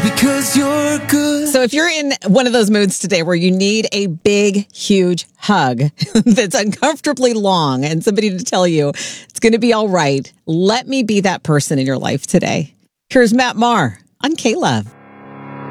because you're good. So if you're in one of those moods today where you need a big, huge hug that's uncomfortably long and somebody to tell you it's going to be all right, let me be that person in your life today. Here's Matt Maher on K-Love.